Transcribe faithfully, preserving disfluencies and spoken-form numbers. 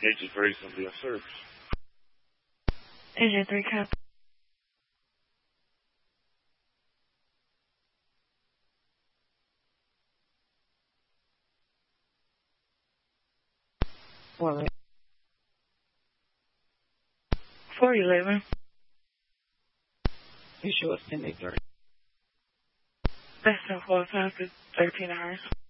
Engine three is going to be on service. Engine three, copy. Well, four eleven. You sure it's ten eight thirty? That's so four times thirteen hours.